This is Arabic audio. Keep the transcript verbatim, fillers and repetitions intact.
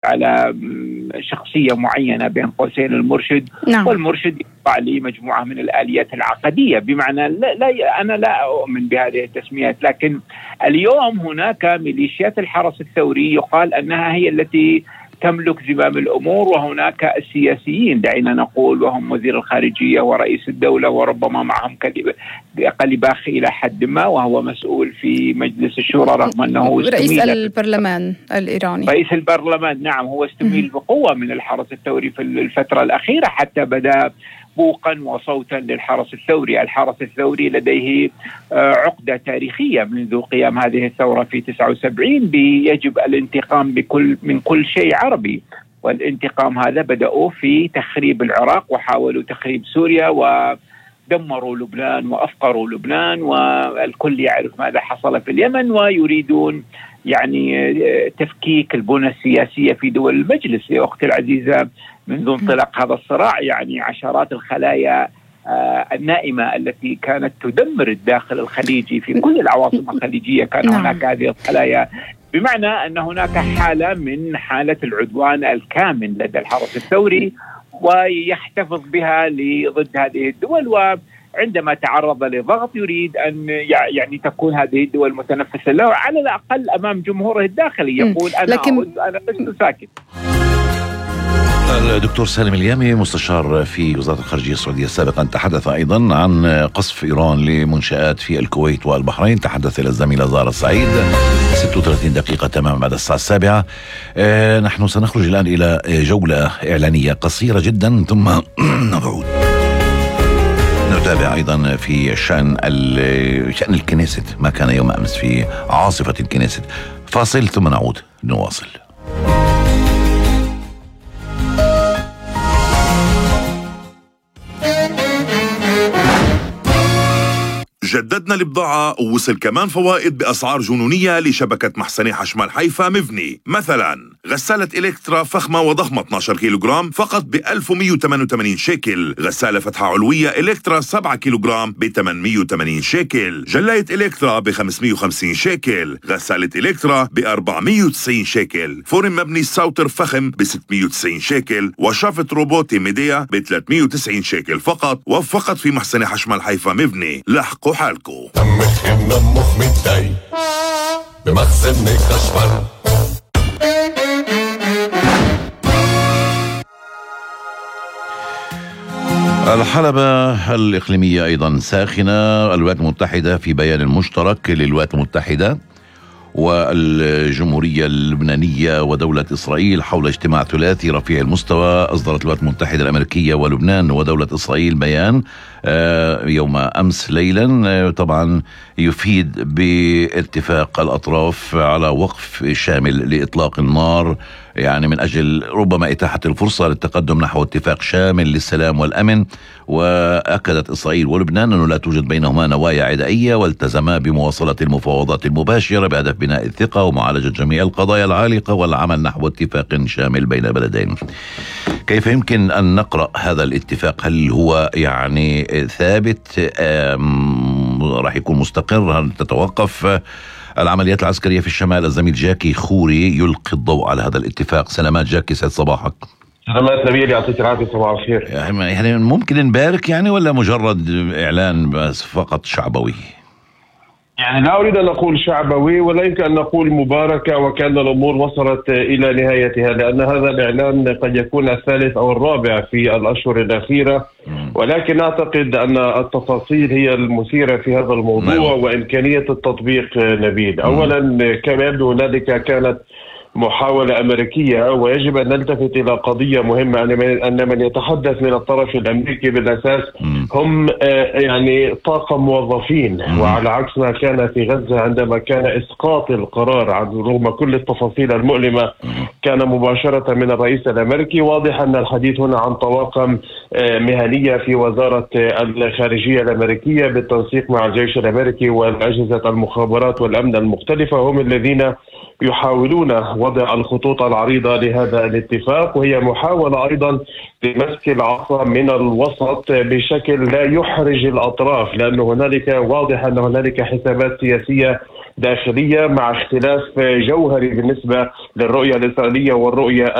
على شخصية معينة بين قوسين المرشد. نعم. والمرشد يخضع لمجموعة من الآليات العقدية، بمعنى لا, لا أنا لا أؤمن بهذه التسميات، لكن اليوم هناك ميليشيات الحرس الثوري يقال أنها هي التي تملك زمام الأمور، وهناك السياسيين دعينا نقول وهم وزير الخارجية ورئيس الدولة، وربما معهم قلباخ إلى حد ما، وهو مسؤول في مجلس الشورى رغم أنه رئيس البرلمان الإيراني. رئيس البرلمان نعم، هو استميل بقوة من الحرس الثوري في الفترة الأخيرة، حتى بدأ بوقا وصوتا للحرس الثوري. الحرس الثوري لديه عقدة تاريخية منذ قيام هذه الثورة في تسعة وسبعين بيجب الانتقام بكل من كل شيء عربي، والانتقام هذا بدأوا في تخريب العراق وحاولوا تخريب سوريا ودمروا لبنان وأفقروا لبنان، والكل يعرف ماذا حصل في اليمن، ويريدون يعني تفكيك البنى السياسية في دول المجلس. يا أختي العزيزة، منذ انطلاق هذا الصراع يعني عشرات الخلايا آه النائمة التي كانت تدمر الداخل الخليجي في كل العواصم الخليجية كان نعم. هناك هذه الخلايا، بمعنى أن هناك حالة من حالة العدوان الكامل لدى الحرس الثوري، ويحتفظ بها ضد هذه الدول، وعندما تعرض لضغط يريد أن يعني تكون هذه الدول متنفسة له على الأقل أمام جمهوره الداخلي، يقول أنا لكن... أنا لست ساكت. الدكتور سالم اليامي مستشار في وزارة الخارجية السعودية سابقا تحدث أيضا عن قصف إيران لمنشآت في الكويت والبحرين. تحدث إلى الزميلة زارة سعيد. ستة وثلاثين دقيقة تماما بعد الساعة السابعة. آه نحن سنخرج الآن إلى جولة إعلانية قصيرة جدا ثم نعود نتابع أيضا في شأن شأن الكنيست، ما كان يوم أمس في عاصفة الكنيست. فاصل ثم نعود نواصل. جددنا البضاعة ووصل كمان فوائد بأسعار جنونية لشبكة محسني حشمال حيفا مفني. مثلا غسالة إلكترا فخمة وضخمة اثني عشر كيلوغرام فقط ب ألف ومئة وثمانية وثمانين شيكل. غسالة فتحة علوية إلكترا سبعة كيلوغرام ب ثمانمئة وثمانين شيكل. جلاية إلكترا ب خمسمئة وخمسين شيكل. غسالة إلكترا ب أربعمئة وتسعين شيكل. فرن مبني ساوتر فخم ب ستمئة وتسعين شيكل. وشافة روبوتي ميديا ب ثلاثمئة وتسعين شيكل فقط، وفقط في محسني حشمال حيفا مبني. لحقوا حالكم. دمك منمخ متضايق بمخزن خشمال. الحلبة الإقليمية أيضا ساخنة. الولايات المتحدة في بيان مشترك للولايات المتحدة والجمهورية اللبنانية ودولة إسرائيل حول اجتماع ثلاثي رفيع المستوى. أصدرت الولايات المتحدة الأمريكية ولبنان ودولة إسرائيل بيان يوم أمس ليلا طبعا يفيد باتفاق الأطراف على وقف شامل لإطلاق النار، يعني من أجل ربما إتاحة الفرصة للتقدم نحو اتفاق شامل للسلام والأمن. وأكدت إسرائيل ولبنان أنه لا توجد بينهما نوايا عدائية، والتزما بمواصلة المفاوضات المباشرة بهدف بناء الثقة ومعالجة جميع القضايا العالقة والعمل نحو اتفاق شامل بين البلدين. كيف يمكن أن نقرأ هذا الاتفاق؟ هل هو يعني ثابت؟ راح يكون مستقر؟ هل تتوقف العمليات العسكرية في الشمال؟ الزميل جاكي خوري يلقي الضوء على هذا الاتفاق. سلامات جاكي، سعد صباحك. سلامات نبيل، يعطيك العافية، صباح الخير. يعني ممكن نبارك يعني ولا مجرد إعلان بس فقط شعبوي؟ يعني لا أريد أن أقول شعبوي ولا يمكن أن نقول مباركة وكأن الأمور وصلت إلى نهايتها، لأن هذا الإعلان قد يكون الثالث أو الرابع في الأشهر الأخيرة، ولكن أعتقد أن التفاصيل هي المثيرة في هذا الموضوع وإمكانية التطبيق نبيل. أولا كما يبدو هنالك كانت محاولة أمريكية، ويجب أن نلتفت إلى قضية مهمة، أن من يتحدث من الطرف الأمريكي بالأساس هم يعني طاقم موظفين، وعلى عكس ما كان في غزة عندما كان إسقاط القرار عن رغم كل التفاصيل المؤلمة كان مباشرة من الرئيس الأمريكي. واضح أن الحديث هنا عن طواقم مهنية في وزارة الخارجية الأمريكية بالتنسيق مع الجيش الأمريكي والأجهزة المخابرات والأمن المختلفة، هم الذين يحاولون وضع الخطوط العريضة لهذا الاتفاق، وهي محاولة أيضا لمسك العصا من الوسط بشكل لا يحرج الأطراف، لأن هنالك واضح أن هنالك حسابات سياسية داخلية مع اختلاف جوهري بالنسبة للرؤية الإسرائيلية والرؤية